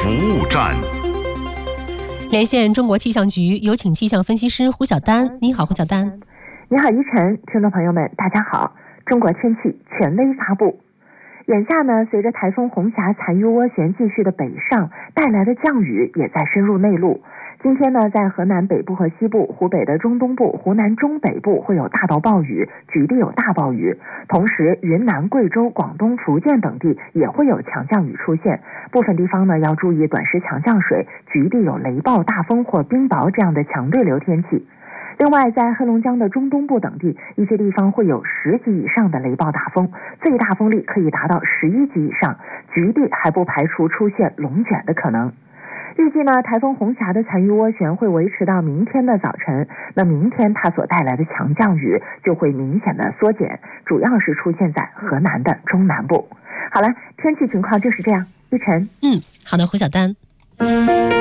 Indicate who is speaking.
Speaker 1: 服务站。
Speaker 2: 连线中国气象局，有请气象分析师胡晓丹。你好，胡晓丹。
Speaker 3: 你好，依晨，听众朋友们，大家好。中国天气权威发布。眼下呢，随着台风红霞残余涡旋继续的北上，带来的降雨也在深入内陆。今天呢，在河南北部和西部、湖北的中东部、湖南中北部会有大到暴雨，局地有大暴雨。同时，云南、贵州、广东、福建等地也会有强降雨出现，部分地方呢要注意短时强降水，局地有雷暴、大风或冰雹这样的强对流天气。另外，在黑龙江的中东部等地，一些地方会有10级以上的雷暴大风，最大风力可以达到11级以上，局地还不排除出现龙卷的可能。预计呢，台风红霞的残余涡旋会维持到明天的早晨，那明天它所带来的强降雨就会明显的缩减，主要是出现在河南的中南部。好了，天气情况就是这样，依晨。
Speaker 2: 好的，胡晓丹。